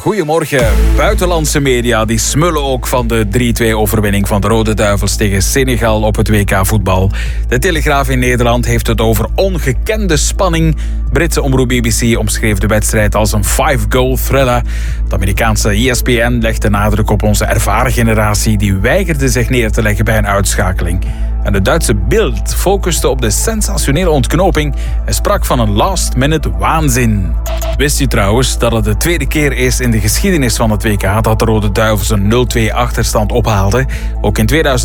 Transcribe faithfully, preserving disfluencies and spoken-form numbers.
goedemorgen. Buitenlandse media die smullen ook van de drie-twee overwinning van de Rode Duivels tegen Senegal op het W K voetbal. De Telegraaf in Nederland heeft het over ongekende spanning. Britse omroep B B C omschreef de wedstrijd als een five-goal thriller. De Amerikaanse E S P N legt de nadruk op onze ervaren generatie die weigerde zich neer te leggen bij een uitschakeling. En de Duitse Bild focuste op de sensationele ontknoping en sprak van een last-minute waanzin. Wist u trouwens dat het de tweede keer is in de geschiedenis van het W K dat de Rode Duivels een nul twee achterstand ophaalden? Ook in tweeduizend